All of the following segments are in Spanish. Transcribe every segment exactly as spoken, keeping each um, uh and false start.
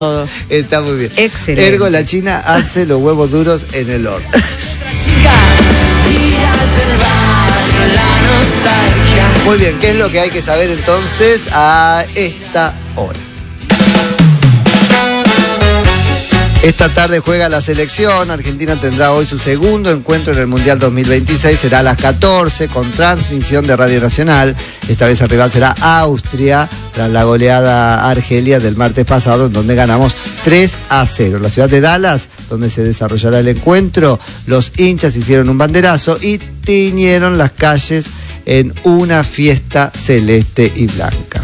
todo. Está muy bien. Excelente. Ergo, la China hace los huevos duros en el horno. Muy bien, ¿qué es lo que hay que saber entonces a esta hora? Esta tarde juega la selección. Argentina tendrá hoy su segundo encuentro en el Mundial dos mil veintiséis. Será a las catorce con transmisión de Radio Nacional. Esta vez el rival será Austria, tras la goleada a Argelia del martes pasado, en donde ganamos tres a cero. En la ciudad de Dallas, donde se desarrollará el encuentro, los hinchas hicieron un banderazo y tiñeron las calles en una fiesta celeste y blanca.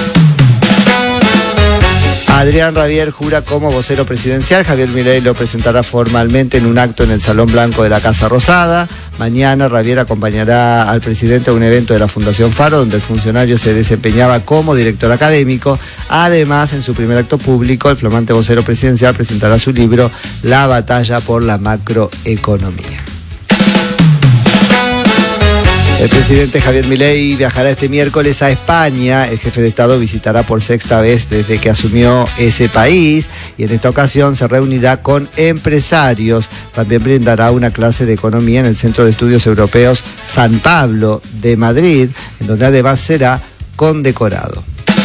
Adrián Rabier jura como vocero presidencial. Javier Milei lo presentará formalmente en un acto en el Salón Blanco de la Casa Rosada. Mañana Rabier acompañará al presidente a un evento de la Fundación Faro, donde el funcionario se desempeñaba como director académico. Además, en su primer acto público, el flamante vocero presidencial presentará su libro La batalla por la macroeconomía. El presidente Javier Milei viajará este miércoles a España. El jefe de Estado visitará por sexta vez desde que asumió ese país y en esta ocasión se reunirá con empresarios. También brindará una clase de economía en el Centro de Estudios Europeos San Pablo de Madrid, en donde además será condecorado.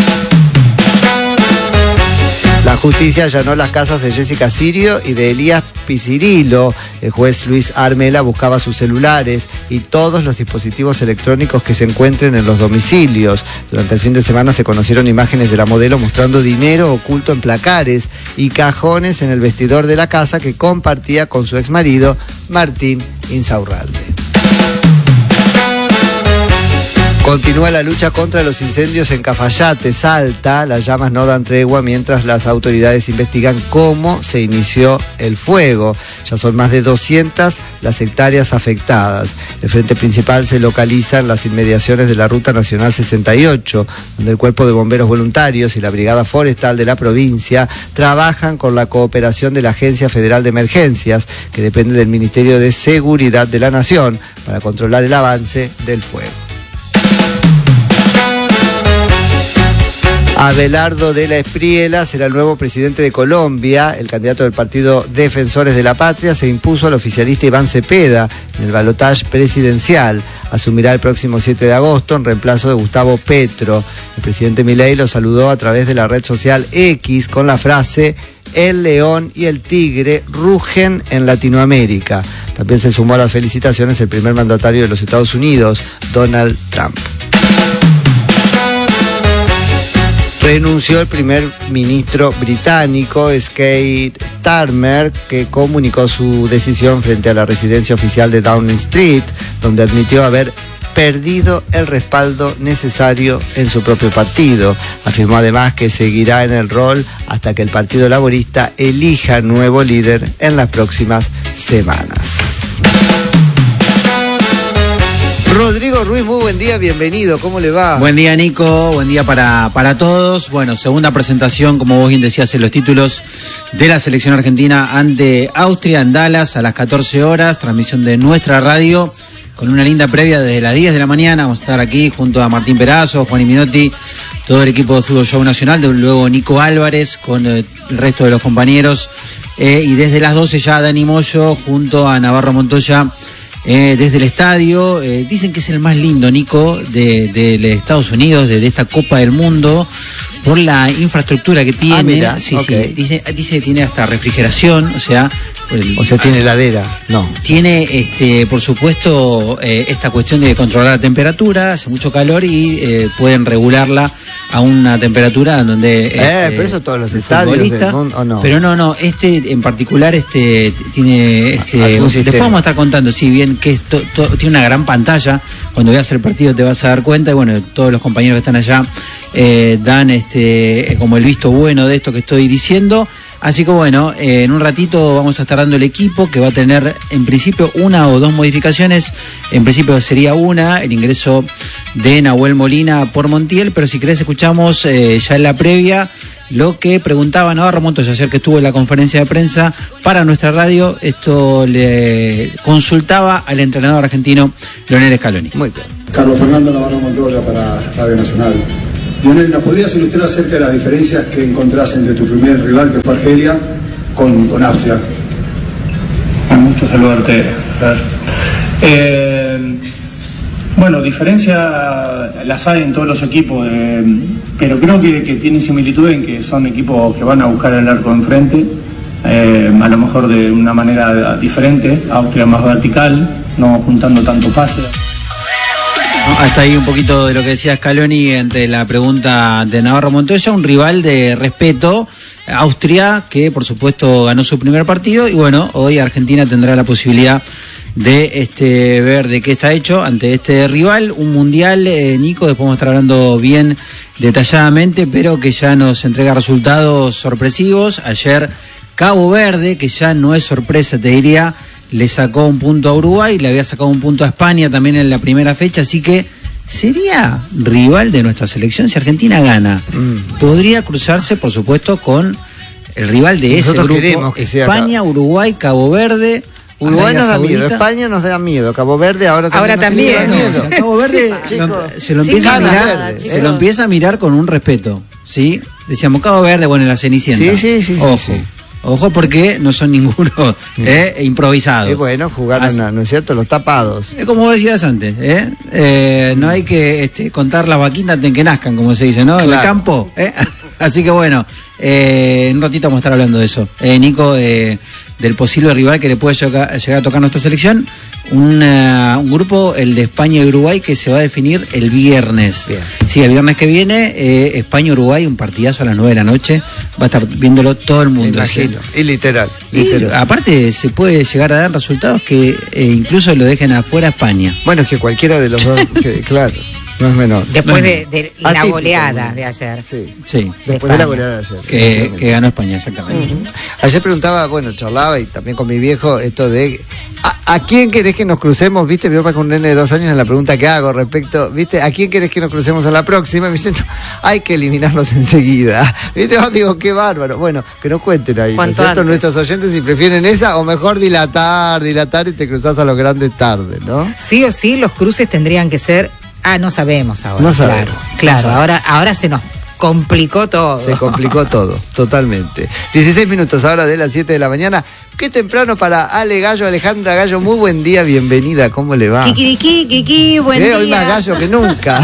La justicia allanó las casas de Jessica Sirio y de Elías Pisirilo. El juez Luis Armela buscaba sus celulares y todos los dispositivos electrónicos que se encuentren en los domicilios. Durante el fin de semana se conocieron imágenes de la modelo mostrando dinero oculto en placares y cajones en el vestidor de la casa que compartía con su exmarido Martín Insaurralde. Continúa la lucha contra los incendios en Cafayate, Salta. Las llamas no dan tregua mientras las autoridades investigan cómo se inició el fuego. Ya son más de doscientas las hectáreas afectadas. El frente principal se localiza en las inmediaciones de la Ruta Nacional sesenta y ocho, donde el Cuerpo de Bomberos Voluntarios y la Brigada Forestal de la provincia trabajan con la cooperación de la Agencia Federal de Emergencias, que depende del Ministerio de Seguridad de la Nación, para controlar el avance del fuego. Abelardo de la Espriella será el nuevo presidente de Colombia. El candidato del partido Defensores de la Patria se impuso al oficialista Iván Cepeda en el balotaje presidencial. Asumirá el próximo siete de agosto en reemplazo de Gustavo Petro. El presidente Milei lo saludó a través de la red social X con la frase: el león y el tigre rugen en Latinoamérica. También se sumó a las felicitaciones el primer mandatario de los Estados Unidos, Donald Trump. Renunció el primer ministro británico, Keir Starmer, que comunicó su decisión frente a la residencia oficial de Downing Street, donde admitió haber perdido el respaldo necesario en su propio partido. Afirmó además que seguirá en el rol hasta que el Partido Laborista elija nuevo líder en las próximas semanas. Rodrigo Ruiz, muy buen día, bienvenido, ¿cómo le va? Buen día, Nico, buen día para, para todos. Bueno, segunda presentación, como vos bien decías en los títulos, de la selección argentina ante Austria en Dallas a las catorce horas, transmisión de nuestra radio, con una linda previa desde las diez de la mañana. Vamos a estar aquí junto a Martín Perazo, Juan Minotti, todo el equipo de Fútbol Show Nacional, de luego Nico Álvarez con el resto de los compañeros, eh, y desde las doce ya Dani Moyo junto a Navarro Montoya. Eh, desde el estadio, eh, dicen que es el más lindo, Nico, de, de, de Estados Unidos, de, de esta Copa del Mundo, por la infraestructura que tiene. Ah, mira, sí, okay. sí, dice, dice que tiene hasta refrigeración, o sea... El, o sea, tiene heladera, no. Tiene, este, por supuesto, eh, esta cuestión de controlar la temperatura, hace mucho calor y eh, pueden regularla a una temperatura en donde... Eh, este, pero eso todos los estadios del mundo, ¿o no? Pero no, no, este en particular este tiene... este después vamos a estar contando, si bien que esto, to, tiene una gran pantalla, cuando veas el partido te vas a dar cuenta, y bueno, todos los compañeros que están allá eh, dan este como el visto bueno de esto que estoy diciendo. Así que bueno, eh, en un ratito vamos a estar dando el equipo, que va a tener en principio una o dos modificaciones. En principio sería una, el ingreso de Nahuel Molina por Montiel, pero si querés escuchamos eh, ya en la previa lo que preguntaba Navarro Montoya ayer, que estuvo en la conferencia de prensa para nuestra radio. Esto le consultaba al entrenador argentino Leonel Scaloni. Muy bien. Carlos Fernando Navarro Montoya para Radio Nacional. Lionel, ¿nos podrías ilustrar acerca de las diferencias que encontrás entre tu primer rival, que fue Argelia, con, con Austria? Un gusto saludarte. Eh, bueno, diferencia las hay en todos los equipos, eh, pero creo que, que tienen similitud en que son equipos que van a buscar el arco enfrente, eh, a lo mejor de una manera diferente. Austria más vertical, no juntando tanto pase. No, hasta ahí un poquito de lo que decía Scaloni ante la pregunta de Navarro Montoya, un rival de respeto, Austria, que por supuesto ganó su primer partido, y bueno, hoy Argentina tendrá la posibilidad de este ver de qué está hecho ante este rival, un mundial, eh, Nico, después vamos a estar hablando bien detalladamente, pero que ya nos entrega resultados sorpresivos. Ayer Cabo Verde, que ya no es sorpresa, te diría, le sacó un punto a Uruguay, le había sacado un punto a España también en la primera fecha, así que sería rival de nuestra selección si Argentina gana. Mm. Podría cruzarse, por supuesto, con el rival de Nosotros ese grupo, España, acá. Uruguay, Cabo Verde. Uruguay nos da miedo, España nos da miedo, Cabo Verde ahora también. Ahora también. No, o sea, Cabo Verde sí, lo, se, lo empieza sí, a mirar, verde, se lo empieza a mirar con un respeto, ¿sí? Decíamos Cabo Verde, bueno, en la Cenicienta. Sí, sí, sí. Ojo. Sí, sí. Ojo porque no son ninguno eh, improvisados. Y bueno, jugaron, Así, ¿no es cierto? Los tapados. Es como decías antes, ¿eh? Eh, no hay que este, contar las vaquitas antes que nazcan, como se dice, ¿no? Claro. En el campo. ¿eh? Así que bueno, eh, en un ratito vamos a estar hablando de eso. Eh, Nico, eh, del posible rival que le puede llegar, llegar a tocar nuestra selección. Una, un grupo, el de España y Uruguay, que se va a definir el viernes. Bien. Sí, el viernes que viene, eh, España-Uruguay, un partidazo a las nueve de la noche. Va a estar viéndolo todo el mundo. Me imagino. Y literal, y literal. Aparte, se puede llegar a dar resultados que eh, incluso lo dejen afuera España. Bueno, es que cualquiera de los dos, que, claro. No es menor. Después no de, de la Atípico, goleada ¿no? de ayer. Sí, sí. Después de, de la goleada de ayer. Que, que ganó España, exactamente. Uh-huh. Ayer preguntaba, bueno, charlaba y también con mi viejo, esto de ¿a, a quién querés que nos crucemos? ¿Viste? Mi papá con un nene de dos años en la pregunta que hago respecto, ¿viste? ¿A quién querés que nos crucemos a la próxima? Y me dicen, no, hay que eliminarlos enseguida. ¿Viste? Yo digo, qué bárbaro. Bueno, que nos cuenten ahí, ¿no es cierto? Nuestros oyentes si prefieren esa o mejor dilatar, dilatar y te cruzás a los grandes tarde, ¿no? Sí o sí, los cruces tendrían que ser. Ah, no sabemos ahora. No sabemos. Claro, claro. No sabemos. Ahora, ahora se nos complicó todo. Se complicó todo, totalmente. dieciséis minutos ahora de las siete de la mañana. Qué temprano para Ale Gallo, Alejandra Gallo. Muy buen día, bienvenida. ¿Cómo le va? Kikiriki, Kiki, buen ¿Eh? día. Hoy más gallo que nunca.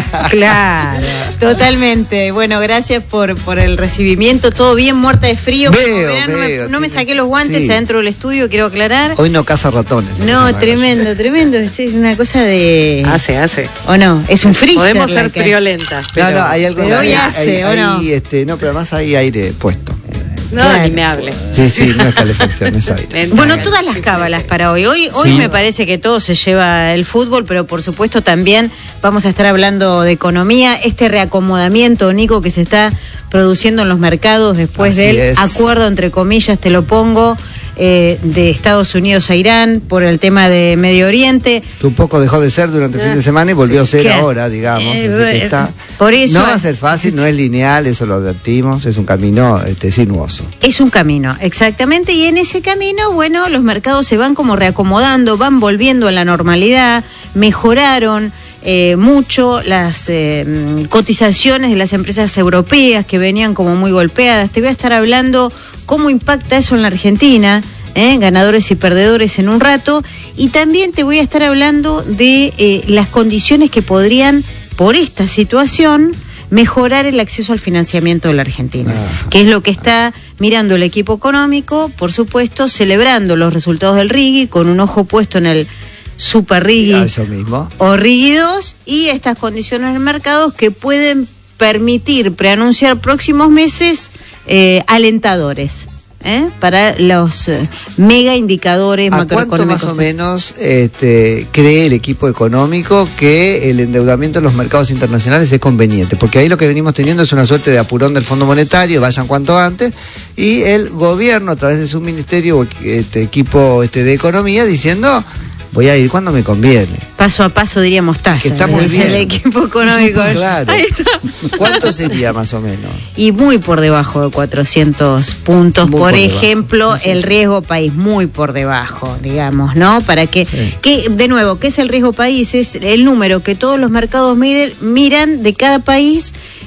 Claro, totalmente. Bueno, gracias por, por el recibimiento. Todo bien, muerta de frío. Veo, verán, veo, no, me, no me saqué los guantes sí. adentro del estudio, quiero aclarar. Hoy no caza ratones. No, tremendo, gallo. tremendo. Es una cosa de... Hace, hace. ¿O no? Es un freezer. Podemos ser friolentas. Pero... No, no, hay algo... Pero hoy hay, hace, hay, ¿o no? Hay, este, no, pero además hay aire puesto. No, claro. Ni me hable. Sí, sí, no es calefacción, es aire. Bueno, todas las cábalas para hoy. Hoy, hoy sí. me parece que todo se lleva el fútbol, pero por supuesto también vamos a estar hablando de economía. Este reacomodamiento, Nico, que se está produciendo en los mercados después Así del es. acuerdo, entre comillas, te lo pongo, eh, de Estados Unidos a Irán por el tema de Medio Oriente. Que un poco dejó de ser durante el ah, fin de semana y volvió sí. a ser ¿Qué? ahora, digamos. Eh, así que está... Por eso, no va a ser fácil, no es lineal, eso lo advertimos, es un camino este, sinuoso. Es un camino, exactamente, y en ese camino, bueno, los mercados se van como reacomodando, van volviendo a la normalidad, mejoraron eh, mucho las eh, cotizaciones de las empresas europeas que venían como muy golpeadas. Te voy a estar hablando cómo impacta eso en la Argentina, ¿eh? ganadores y perdedores en un rato, y también te voy a estar hablando de eh, las condiciones que podrían, por esta situación, mejorar el acceso al financiamiento de la Argentina, ah, que es lo que está mirando el equipo económico, por supuesto, celebrando los resultados del Rigui, con un ojo puesto en el Super Rigui eso mismo. o Rigui dos, y estas condiciones del mercado que pueden permitir preanunciar próximos meses eh, alentadores. ¿Eh? Para los eh, mega indicadores ¿A macroeconómicos. ¿Cuánto más o menos este, cree el equipo económico que el endeudamiento en los mercados internacionales es conveniente? Porque ahí lo que venimos teniendo es una suerte de apurón del Fondo Monetario, vayan cuanto antes, y el gobierno a través de su ministerio o este, equipo este, de economía diciendo... voy a ir cuando me conviene. Paso a paso diríamos tasa. Que está muy bien. El equipo económico. Claro. Ahí está. ¿Cuánto sería más o menos? Y muy por debajo de cuatrocientos puntos. Muy por, por ejemplo, sí, el sí. riesgo país muy por debajo, digamos, ¿no? Para que, sí. que, de nuevo, ¿qué es el riesgo país? Es el número que todos los mercados miden, miran de cada país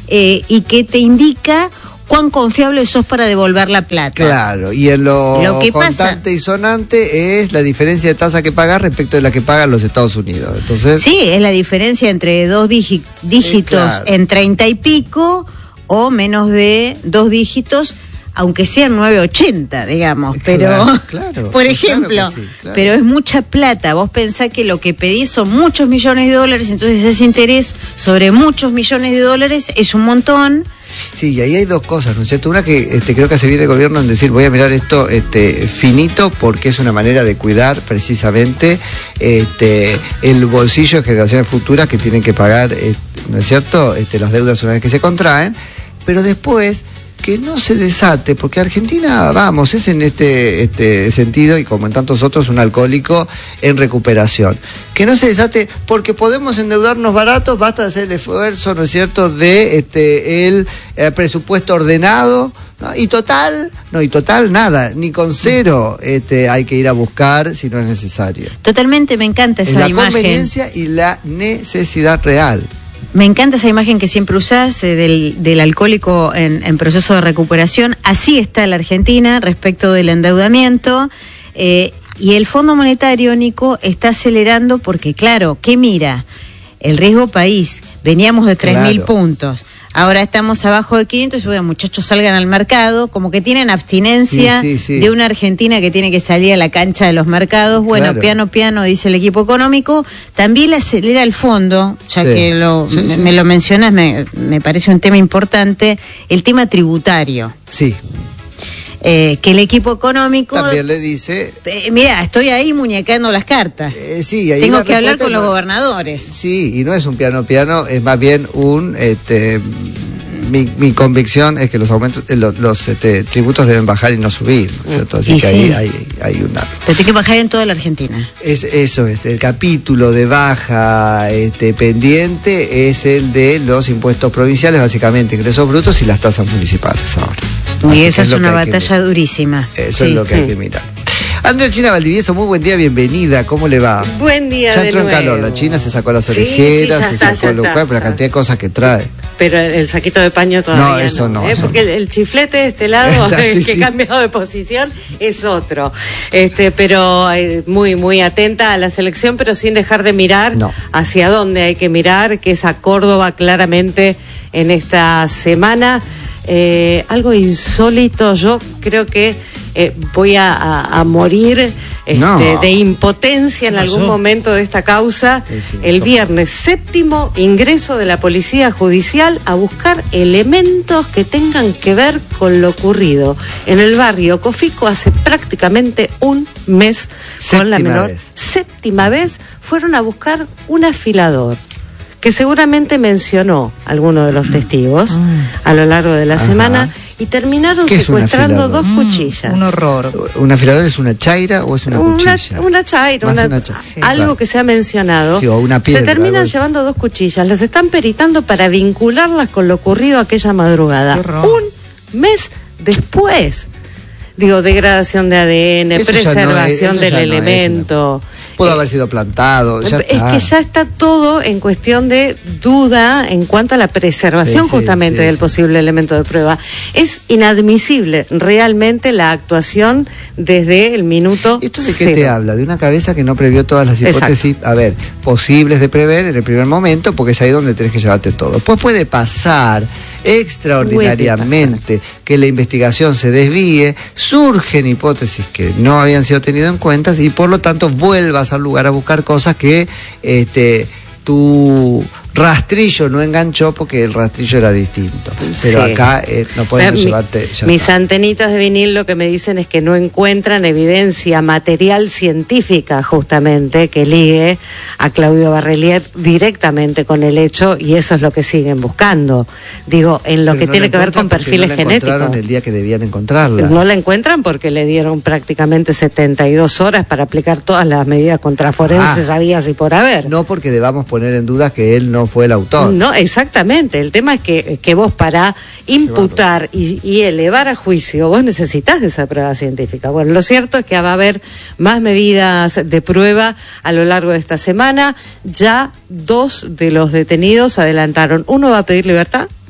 eh, y que te indica cuán confiable sos para devolver la plata. Claro, y en lo, lo que contante pasa, y sonante es la diferencia de tasa que pagas respecto de la que pagan los Estados Unidos. Entonces, sí, es la diferencia entre dos dígi- dígitos sí, claro. en treinta y pico o menos de dos dígitos, aunque sean nueve ochenta, digamos, pero claro, claro, por ejemplo, claro sí, claro. Pero es mucha plata. Vos pensás que lo que pedís son muchos millones de dólares, entonces ese interés sobre muchos millones de dólares es un montón. Sí, y ahí hay dos cosas, ¿no es cierto? Una que este, creo que hace bien el gobierno en decir, voy a mirar esto este, finito, porque es una manera de cuidar precisamente este, el bolsillo de generaciones futuras que tienen que pagar, este, ¿no es cierto?, este, las deudas una vez que se contraen, pero después que no se desate, porque Argentina, vamos, es en este, este sentido, y como en tantos otros, un alcohólico en recuperación. Que no se desate porque podemos endeudarnos baratos, basta hacer el esfuerzo, ¿no es cierto?, de este el eh, presupuesto ordenado, ¿no? Y total, no, y total nada, ni con cero este, hay que ir a buscar si no es necesario. Totalmente, me encanta esa es la imagen. La conveniencia y la necesidad real. Me encanta esa imagen que siempre usás eh, del, del alcohólico en, en proceso de recuperación. Así está la Argentina respecto del endeudamiento. Eh, y el Fondo Monetario, Nico, está acelerando porque, claro, ¿qué mira? El riesgo país. Veníamos de tres mil claro. puntos. Ahora estamos abajo de quinientos y bueno, muchachos, salgan al mercado, como que tienen abstinencia sí, sí, sí. de una Argentina que tiene que salir a la cancha de los mercados. Bueno, claro. piano, piano, dice el equipo económico. También le acelera el fondo, ya sí. que lo, sí, me, sí. me lo mencionas, me, me parece un tema importante, el tema tributario. Sí. Eh, que el equipo económico también le dice eh, mira, estoy ahí muñecando las cartas, eh, sí, ahí tengo que hablar con no, los gobernadores. Sí, y no es un piano piano, es más bien un este mi, mi convicción es que los aumentos eh, los, los este, tributos deben bajar y no subir, ¿no es cierto? Así y que sí. ahí hay, hay una pero tiene que bajar en toda la Argentina. Es eso, este, el capítulo de baja este, pendiente es el de los impuestos provinciales, básicamente ingresos brutos y las tasas municipales ahora. Y esa es, es una batalla durísima. Eso sí. es lo que sí. hay que mirar. Andrea China Valdivieso, muy buen día, bienvenida, ¿cómo le va? Buen día ya de entró nuevo. en calor, la China se sacó las sí, orejeras, sí, se está, sacó los cuerpos, la cantidad de cosas que trae. Pero el saquito de paño todavía no. eso no, no ¿eh? eso porque no. El, el chiflete de este lado, Está, el sí, que sí. ha cambiado de posición, es otro. Este, pero eh, muy, muy atenta a la selección, pero sin dejar de mirar no. hacia dónde hay que mirar, que es a Córdoba claramente en esta semana. Eh, algo insólito, yo creo que eh, voy a, a, a morir este, no. de impotencia en algún momento de esta causa. Sí, sí, el viernes séptimo ingreso de la Policía Judicial a buscar elementos que tengan que ver con lo ocurrido en el barrio Cofico hace prácticamente un mes. Séptima con la menor vez. séptima vez fueron a buscar un afilador que seguramente mencionó alguno de los testigos mm. a lo largo de la Ajá. semana y terminaron secuestrando dos mm, cuchillas. Un horror. ¿Un afilador es una chaira o es una, una cuchilla? Una chaira, una, una cha sí, algo claro. que se ha mencionado. Sí, o una piedra, se terminan algo. llevando dos cuchillas, las están peritando para vincularlas con lo ocurrido aquella madrugada. Un mes después. Digo, degradación de A D N, Eso preservación no es, del no elemento. Pudo haber sido plantado. Ya es está. que ya está todo en cuestión de duda en cuanto a la preservación sí, sí, justamente sí, del sí. posible elemento de prueba. Es inadmisible realmente la actuación desde el minuto ¿Esto de cero. qué te habla? De una cabeza que no previó todas las hipótesis, Exacto. a ver, posibles de prever en el primer momento, porque es ahí donde tenés que llevarte todo. Después puede pasar extraordinariamente que la investigación se desvíe, surgen hipótesis que no habían sido tenidas en cuenta y por lo tanto vuelvas al lugar a buscar cosas que este tu rastrillo no enganchó porque el rastrillo era distinto. Pero sí. acá eh, no podemos Mi, llevarte... Ya mis está. antenitas de vinil lo que me dicen es que no encuentran evidencia material científica justamente que ligue a Claudio Barrelier directamente con el hecho y eso es lo que siguen buscando. Digo, en lo Pero que no tiene que ver con perfiles no la genéticos. encontraron el día que debían encontrarla. No la encuentran porque le dieron prácticamente setenta y dos horas para aplicar todas las medidas contraforenses ah, habidas y por haber. No porque debamos poner en duda que él no fue el autor. No, exactamente. El tema es que, que vos para imputar y, y elevar a juicio, vos necesitas de esa prueba científica. Bueno, lo cierto es que va a haber más medidas de prueba a lo largo de esta semana. Ya dos de los detenidos adelantaron. Uno va a pedir libertad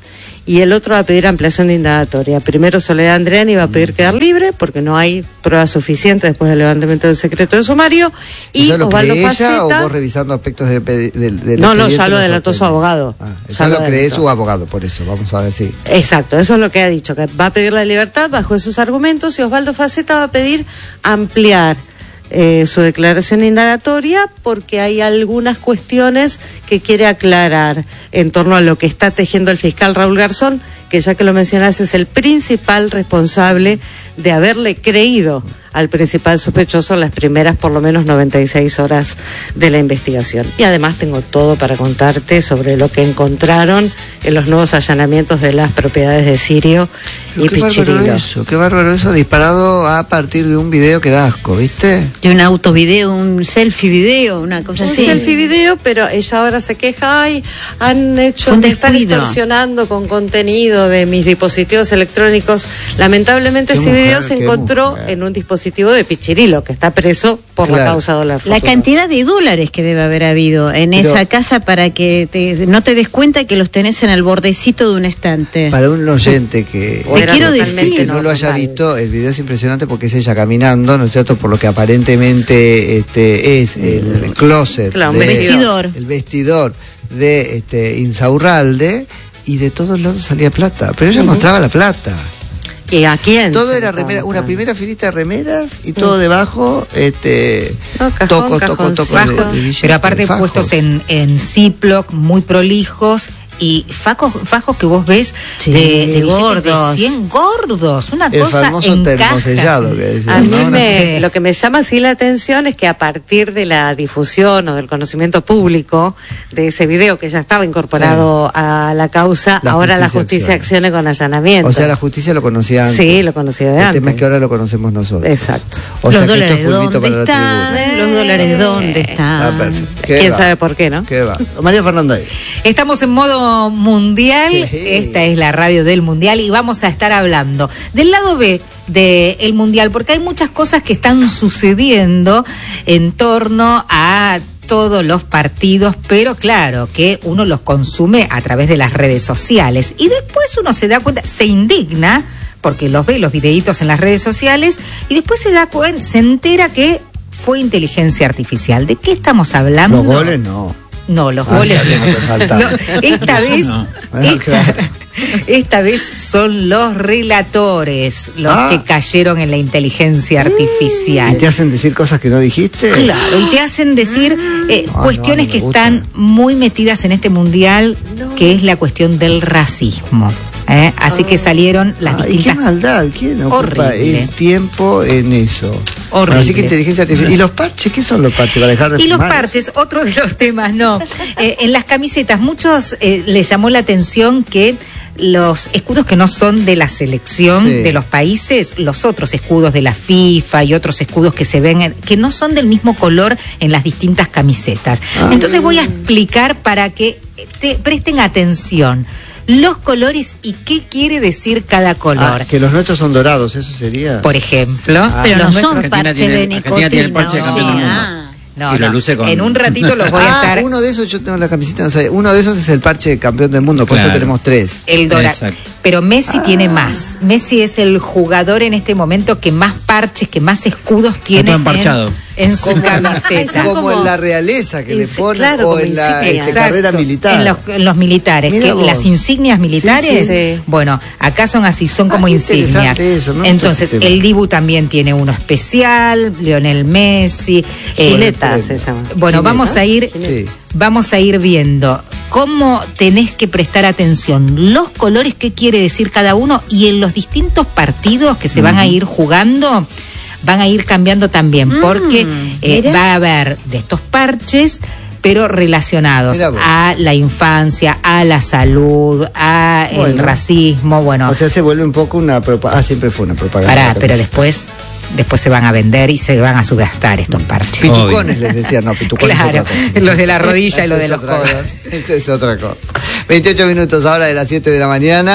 y el otro va a pedir ampliación de indagatoria. Primero Soledad Andreani va a pedir quedar libre porque no hay pruebas suficientes después del levantamiento del secreto de sumario, y Osvaldo Faceta. ¿O vos revisando aspectos del de, de, de No, no, ya lo delató su abogado. Ah, ya lo cree su abogado, por eso, vamos a ver si. Exacto, eso es lo que ha dicho, que va a pedir la libertad bajo esos argumentos, y Osvaldo Faceta va a pedir ampliar Eh, su declaración indagatoria porque hay algunas cuestiones que quiere aclarar en torno a lo que está tejiendo el fiscal Raúl Garzón, que ya que lo mencionás es el principal responsable de haberle creído al principal sospechoso en las primeras por lo menos noventa y seis horas de la investigación. Y además tengo todo para contarte sobre lo que encontraron en los nuevos allanamientos de las propiedades de Sirio y qué Pichirilo. Bárbaro eso, qué bárbaro eso, disparado a partir de un video que da asco, ¿viste? De un autovideo, un selfie video, una cosa Un así. selfie video, pero ella ahora se queja, ay, han hecho, Un me están descuido. extorsionando con contenido de mis dispositivos electrónicos. Lamentablemente Qué ese mujer, video se qué encontró mujer. en un dispositivo de Pichirilo, que está preso por Claro. la causa dólar La futuro. cantidad de dólares que debe haber habido en Pero- esa casa para que te- no te des cuenta que los tenés en el bordecito de un estante. Para un oyente que, O Te era quiero totalmente decir- que no lo haya normal. visto, el video es impresionante porque es ella caminando, ¿no es cierto? Por lo que aparentemente este es el closet, Claro, un de- vestidor. el vestidor de este Insaurralde, y de todos lados salía plata, pero ella mostraba la plata. ¿Y a quién? Todo se era lo remera, estaban una mostrando? primera filita de remeras y todo debajo, este, No, cajón, toco, toco, cajoncito. toco, Fajos, de- de billetes, pero aparte fajos. puestos en, en Ziploc, muy prolijos, y fajos, fajos que vos ves Sí, de, de billetes gordos. de cien gordos, una El cosa famoso en termosellado cajas. que decía, A mí ¿no? me, Sí. lo que me llama así la atención es que a partir de la difusión o del conocimiento público de ese video que ya estaba incorporado a la causa, La ahora la justicia justicia acciona. accione con allanamiento. O sea, la justicia lo conocía antes. Sí, lo conocía de El antes. tema es que ahora lo conocemos nosotros. Exacto. O los sea que dólares esto es fulbito dónde para la están, tribuna. los dólares dónde están. Ah, perfecto. ¿Qué ¿Quién va? sabe por qué, no? ¿Qué va? María Fernanda. Estamos en modo mundial, Sí. esta es la radio del mundial y vamos a estar hablando del lado B del mundial, porque hay muchas cosas que están sucediendo en torno a todos los partidos, pero claro que uno los consume a través de las redes sociales y después uno se da cuenta, se indigna porque los ve los videitos en las redes sociales y después se da cuenta, se entera que fue inteligencia artificial. ¿De qué estamos hablando? Los goles no. No, los Ah, goles. está bien, me faltaba. No, esta Eso vez, no. Ah, esta, claro. esta vez son los relatores los Ah. que cayeron en la inteligencia artificial. ¿Y te hacen decir cosas que no dijiste? Claro, y te hacen decir eh, Ah, cuestiones no, no me que gusta. están muy metidas en este mundial, que es la cuestión del racismo. ¿eh? Así que salieron las Ah, ¿y qué distintas. maldad? ¿Quién ocupa Horrible. el tiempo en eso? Horrible. Bueno, así que inteligencia artificial. ¿Y los parches? ¿Qué son los parches? ¿Para dejar de Y los fumar? parches, otro de los temas, no. Eh, en las camisetas, muchos eh, les llamó la atención que los escudos que no son de la selección Sí. de los países, los otros escudos de la FIFA y otros escudos que se ven, en- que no son del mismo color en las distintas camisetas. Ah. Entonces voy a explicar para que te presten atención los colores y qué quiere decir cada color. Ah, que los nuestros son dorados, eso sería. Por ejemplo, Ah. Pero no los son nuestros- Argentina parches tiene- de Argentina nicotina. tiene el parche de ¿o campeón sí? del mundo. Ah. no, y lo no, luce con- en un ratito los voy a Ah, estar. uno de esos, yo tengo la camiseta, no sabía. Uno de esos es el parche de campeón del mundo, por Claro. eso tenemos tres. El dorado. Exacto. Pero Messi tiene más. Messi es el jugador en este momento que más parches, que más escudos tiene todo en, emparchado. en su Como en la- camiseta. como, como- en la realeza que le Insi- ponen, claro, o como en la insignia. este, Exacto, carrera militar. En los, en los militares, Mira que vos. las insignias militares, Sí, sí. bueno, acá son así, son Ah, como qué insignias. interesante eso, ¿no? Entonces, Este tema. el Dibu también tiene uno especial, Lionel Messi. eh, Gileta el- se llama. Bueno, ¿Quién vamos era? a ir, Sí. vamos a ir viendo cómo tenés que prestar atención, los colores que quiere decir cada uno y en los distintos partidos que se van a ir jugando van a ir cambiando también, Mm, porque eh, mira. va a haber de estos parches pero relacionados Mirá vos. a la infancia, a la salud, a el Bueno. racismo, bueno, O sea, se vuelve un poco una propaganda. Ah, siempre fue una propaganda. pará, la pero camisa. después después se van a vender y se van a subgastar estos parches. Pitucones les decían, no, pitucones es Claro, otra cosa. los de la rodilla y Esa los de es los otra codos. cosa. Esa es otra cosa. veintiocho minutos ahora de las siete de la mañana.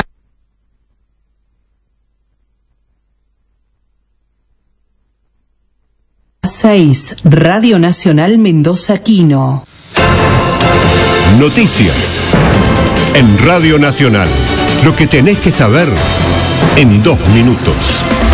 seis, Radio Nacional Mendoza Quino. Noticias en Radio Nacional. Lo que tenés que saber en dos minutos.